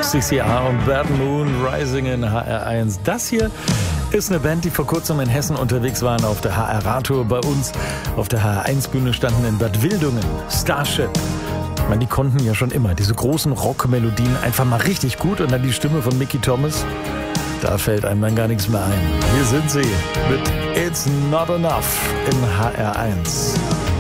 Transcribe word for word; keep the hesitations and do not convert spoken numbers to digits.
C C R und Bad Moon Rising in H R eins. Das hier ist eine Band, die vor kurzem in Hessen unterwegs waren auf der H R-Radtour. Bei uns auf der H R eins Bühne standen in Bad Wildungen Starship. Ich meine, die konnten ja schon immer diese großen Rockmelodien einfach mal richtig gut und dann die Stimme von Mickey Thomas. Da fällt einem dann gar nichts mehr ein. Hier sind sie mit It's Not Enough in H R eins.